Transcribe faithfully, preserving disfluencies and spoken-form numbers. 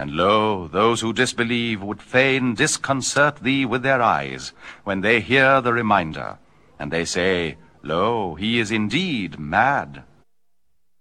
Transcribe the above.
And lo, those who disbelieve would fain disconcert thee with their eyes, when they hear the reminder, and they say, Lo, he is indeed mad.